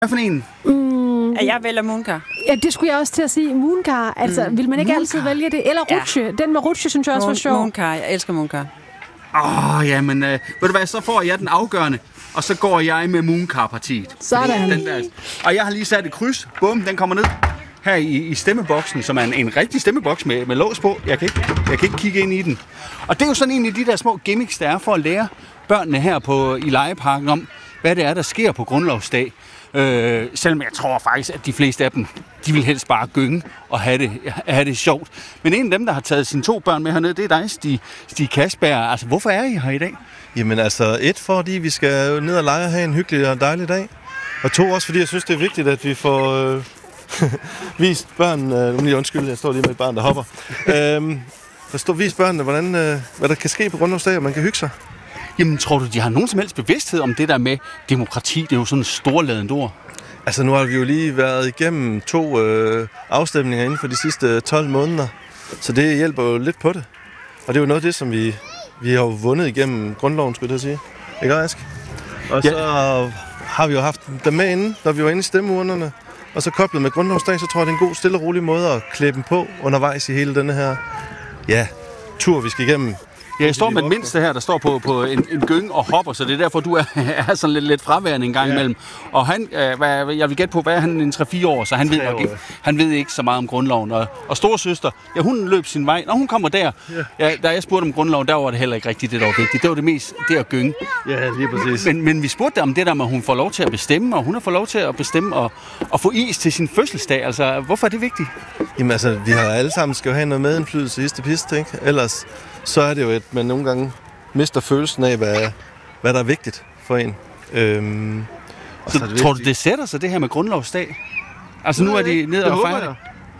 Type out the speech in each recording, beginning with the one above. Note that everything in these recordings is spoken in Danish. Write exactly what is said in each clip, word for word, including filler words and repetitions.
Hvad for en? Mm. Ja, jeg vælger Mooncard. Ja, det skulle jeg også til at sige. Mooncard. Altså, mm. vil man ikke Mooncard. altid vælge det? Eller Rutsche. Ja. Den med Rutsche, synes jeg også var sjov. Mooncard. Jeg elsker Mooncard. Åh, oh, jamen, øh, ved du hvad, så får jeg den afgørende, og så går jeg med Mooncard-partiet. Sådan. Den der, og jeg har lige sat et kryds. Bum, den kommer ned her i, i stemmeboksen, som er en, en rigtig stemmeboks med, med lås på. Jeg kan, ikke, jeg kan ikke kigge ind i den. Og det er jo sådan en af de der små gimmicks, der er for at lære børnene her på, i legeparken om, hvad det er, der sker på grundlovsdag. Øh, selvom jeg tror faktisk, at de fleste af dem, de vil helst bare gynge og have det, have det sjovt. Men en af dem, der har taget sine to børn med hernede, det er dig, Stig, Stig Kasper. Altså, hvorfor er I her i dag? Jamen altså, et, fordi vi skal ned og lege og have en hyggelig og dejlig dag. Og to, også fordi jeg synes, det er vigtigt, at vi får øh, vist børnene, øh, lige undskyld, jeg står lige med et barn, der hopper. Øh, der står vist børnene, hvordan, øh, hvad der kan ske på grundlovsdag, og man kan hygge sig. Jamen, tror du, de har nogen som helst bevidsthed om det der med demokrati? Det er jo sådan et storladent ord. Altså, nu har vi jo lige været igennem to øh, afstemninger inden for de sidste tolv måneder, så det hjælper jo lidt på det. Og det er jo noget af det, som vi, vi har vundet igennem grundloven, skulle jeg sige. Ikke Ask? Og så ja. har vi jo haft dem med inde, når vi var inde i stemmeurnerne. Og så koblet med grundlovsdag, så tror jeg, det er en god, stille og rolig måde at klæde dem på undervejs i hele denne her ja, tur, vi skal igennem. Ja, jeg står med den mindste her, der står på, på en, en gyng og hopper, så det er derfor, du er, er sådan lidt, lidt fraværende en gang ja. imellem. Og han, øh, hvad, jeg vil gætte på, hvad er han, en tre fire år, så han ved, nok ikke, han ved ikke så meget om grundloven. Og, og storesøster, ja, hun løb sin vej. Når hun kommer der, ja. Ja, da jeg spurgte om grundloven, der var det heller ikke rigtigt det, der var vigtigt. Det var det mest, det at gynge. Ja, lige præcis. Men, men vi spurgte om det der med, at hun får lov til at bestemme, og hun har fået lov til at bestemme og, og få is til sin fødselsdag. Altså, hvorfor er det vigtigt? Jamen altså, vi har alle sammen skal jo have noget medindflydelse i sidste piste, ikke? Ellers så er det jo, at man nogle gange mister følelsen af, hvad, hvad der er vigtigt for en. Øhm, så så tror du, det sætter sig, det her med grundlovsdag? Altså, nu er de ned og fejrer.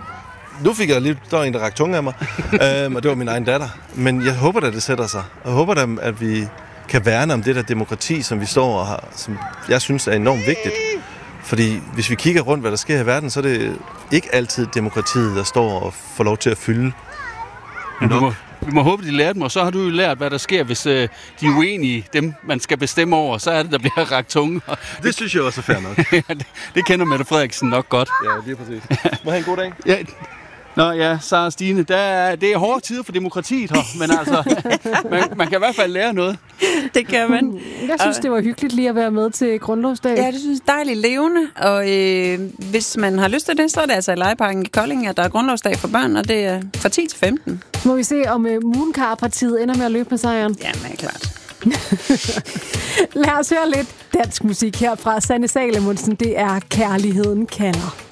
Nu fik jeg lige, der var en, der rakte tunge af mig, øhm, og det var min egen datter. Men jeg håber da, det sætter sig. Jeg håber da, at vi kan værne om det der demokrati, som vi står og har, som jeg synes er enormt vigtigt. Fordi hvis vi kigger rundt, hvad der sker i verden, så er det ikke altid demokratiet, der står og får lov til at fylde. Men du må, vi må håbe, de lærer dem, og så har du jo lært, hvad der sker, hvis øh, de er uenige, dem man skal bestemme over, så er det, der bliver rakt tunge. Det, det synes jeg også er fair nok. ja, det, det kender Mette Frederiksen nok godt. Ja, lige præcis. Må have en god dag. Ja. Nå ja, Sara Stine, der er, det er hårde tider for demokratiet her, men altså, man, man kan i hvert fald lære noget. Det kan man. Jeg synes, det var hyggeligt lige at være med til grundlovsdag. Ja, det synes jeg er dejligt levende, og øh, hvis man har lyst til det, så er det altså i legeparken i Kolding, at der er grundlovsdag for børn, og det er fra ti til femten. Må vi se, om uh, Mooncard-partiet ender med at løbe med sejren? Jamen, klart. Lad os høre lidt dansk musik her fra Sanne Salomonsen. Det er Kærligheden kalder.